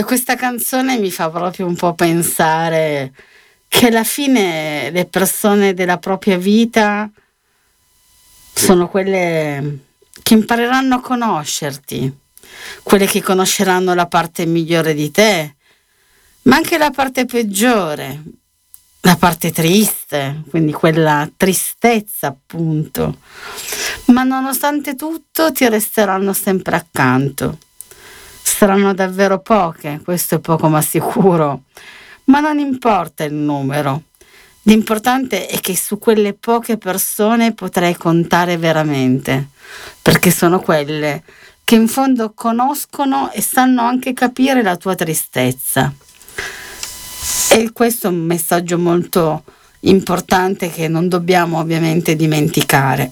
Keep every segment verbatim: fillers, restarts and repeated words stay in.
questa canzone mi fa proprio un po' pensare che alla fine le persone della propria vita sono quelle che impareranno a conoscerti, quelle che conosceranno la parte migliore di te, ma anche la parte peggiore, la parte triste, quindi quella tristezza appunto. Ma nonostante tutto ti resteranno sempre accanto. Saranno davvero poche, questo è poco ma sicuro, ma non importa il numero. L'importante è che su quelle poche persone potrai contare veramente, perché sono quelle che in fondo conoscono e sanno anche capire la tua tristezza. E questo è un messaggio molto importante che non dobbiamo ovviamente dimenticare.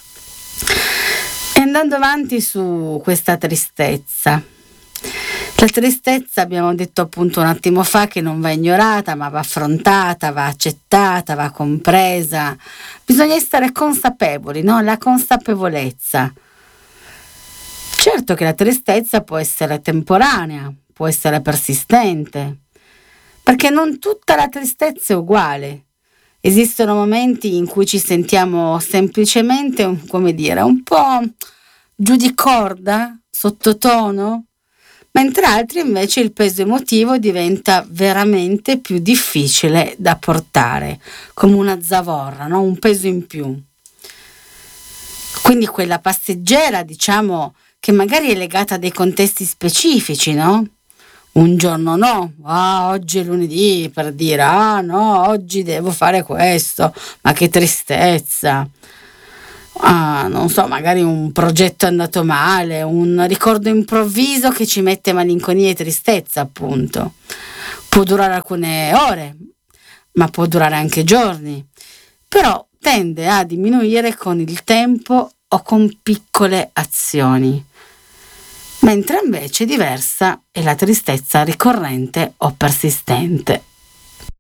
E andando avanti su questa tristezza, la tristezza abbiamo detto appunto un attimo fa che non va ignorata, ma va affrontata, va accettata, va compresa. Bisogna essere consapevoli, no? La consapevolezza. Certo che la tristezza può essere temporanea, può essere persistente, perché non tutta la tristezza è uguale. Esistono momenti in cui ci sentiamo semplicemente, come dire, un po' giù di corda, sottotono, mentre altri invece il peso emotivo diventa veramente più difficile da portare, come una zavorra, no? Un peso in più. Quindi quella passeggera, diciamo, che magari è legata a dei contesti specifici, no? Un giorno no, ah, oggi è lunedì, per dire, ah no, oggi devo fare questo, ma che tristezza. Ah, non so, magari un progetto è andato male, un ricordo improvviso che ci mette malinconia e tristezza, appunto. Può durare alcune ore, ma può durare anche giorni, però tende a diminuire con il tempo o con piccole azioni. Mentre invece diversa è la tristezza ricorrente o persistente.